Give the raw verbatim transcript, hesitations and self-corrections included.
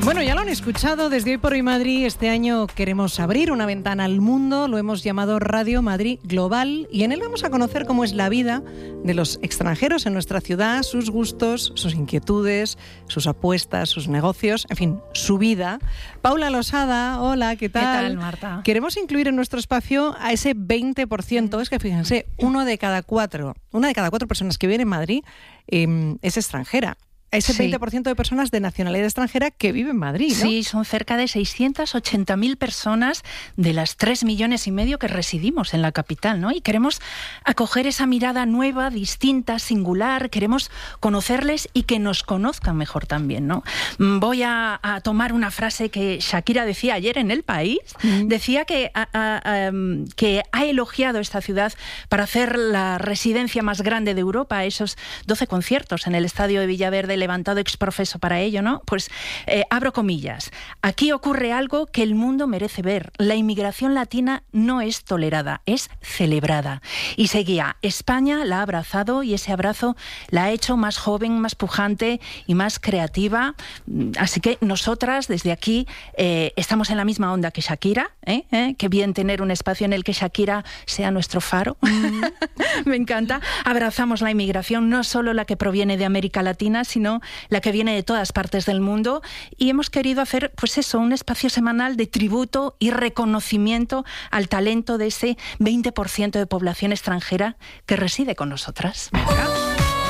Bueno, ya lo han escuchado, desde Hoy por Hoy Madrid este año queremos abrir una ventana al mundo, lo hemos llamado Radio Madrid Global y en él vamos a conocer cómo es la vida de los extranjeros en nuestra ciudad, sus gustos, sus inquietudes, sus apuestas, sus negocios, en fin, su vida. Paula Losada, hola, ¿qué tal? ¿Qué tal, Marta? Queremos incluir en nuestro espacio a ese veinte por ciento, es que fíjense, uno de cada cuatro, una de cada cuatro personas que vive en Madrid eh, es extranjera. Ese veinte por ciento de personas de nacionalidad extranjera que viven en Madrid, ¿no? Sí, son cerca de seiscientas ochenta mil personas de las tres millones y medio que residimos en la capital, ¿no? Y queremos acoger esa mirada nueva, distinta, singular, queremos conocerles y que nos conozcan mejor también, ¿no? Voy a, a tomar una frase que Shakira decía ayer en El País, mm. decía que, a, a, a, que ha elogiado esta ciudad para hacer la residencia más grande de Europa, esos doce conciertos en el Estadio de Villaverde, levantado exprofeso para ello, ¿no? Pues eh, abro comillas. Aquí ocurre algo que el mundo merece ver. La inmigración latina no es tolerada, es celebrada. Y seguía, España la ha abrazado y ese abrazo la ha hecho más joven, más pujante y más creativa. Así que nosotras desde aquí eh, estamos en la misma onda que Shakira, ¿eh? ¿Eh? Qué bien tener un espacio en el que Shakira sea nuestro faro. Mm. Me encanta. Abrazamos la inmigración, no solo la que proviene de América Latina, sino la que viene de todas partes del mundo, y hemos querido hacer, pues eso, un espacio semanal de tributo y reconocimiento al talento de ese veinte por ciento de población extranjera que reside con nosotras.